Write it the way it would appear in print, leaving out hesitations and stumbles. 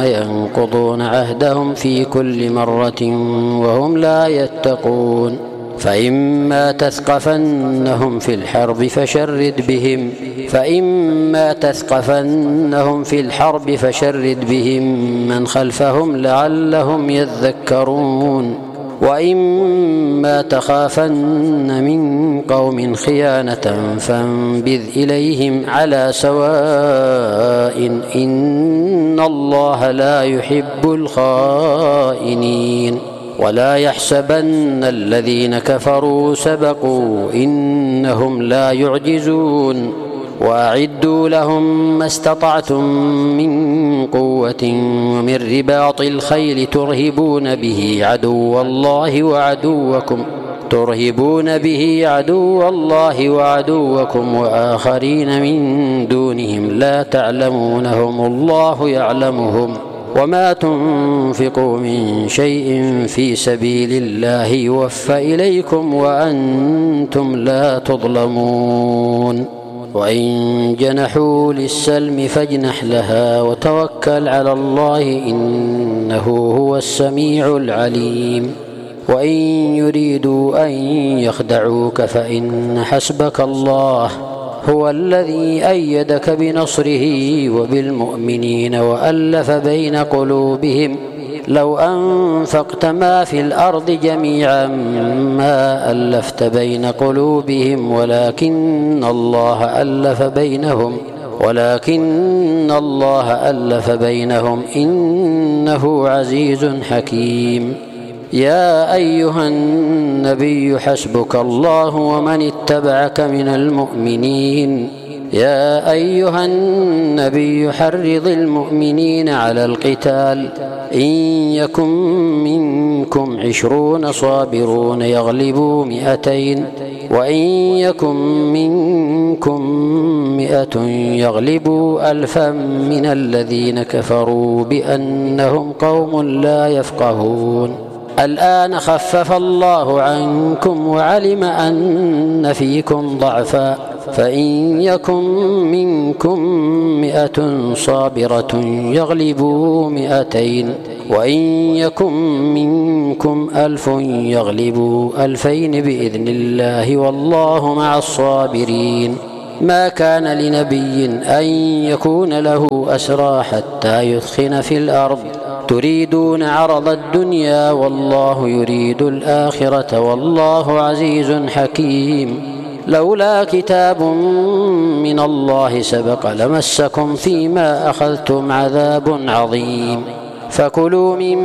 ينقضون عهدهم في كل مرة وهم لا يتقون. فإما تثقفنهم في الحرب فشرد بهم من خلفهم لعلهم يذكرون. وإما تخافن من قوم خيانة فانبذ إليهم على سواء إن الله لا يحب الخائنين. ولا يحسبن الذين كفروا سبقوا إنهم لا يعجزون. وأعدوا لهم ما استطعتم من قوة ومن رباط الخيل ترهبون به عدو الله وعدوكم وآخرين من دونهم لا تعلمونهم الله يعلمهم. وما تنفقوا من شيء في سبيل الله يوفى إليكم وأنتم لا تظلمون. وإن جنحوا للسلم فاجنح لها وتوكل على الله إنه هو السميع العليم. وإن يريدوا أن يخدعوك فإن حسبك الله هو الذي أيدك بنصره وبالمؤمنين وألف بين قلوبهم لو أنفقت ما في الأرض جميعا ما ألفت بين قلوبهم ولكن الله ألف بينهم إنه عزيز حكيم. يا أيها النبي حسبك الله ومن اتبعك من المؤمنين. يا أيها النبي حرض المؤمنين على القتال إن يكن منكم 20 صابرون يغلبوا 200 وإن يكن منكم 100 يغلبوا 1000 من الذين كفروا بأنهم قوم لا يفقهون. الآن خفف الله عنكم وعلم أن فيكم ضعفا فإن يكن منكم 100 صابرة يغلبوا 200 وإن يكن منكم 1000 يغلبوا 2000 بإذن الله والله مع الصابرين. ما كان لنبي أن يكون له أسرى حتى يثخن في الأرض تريدون عرض الدنيا والله يريد الآخرة والله عزيز حكيم. لولا كتاب من الله سبق لمسكم فيما أخذتم عذاب عظيم. فكلوا مما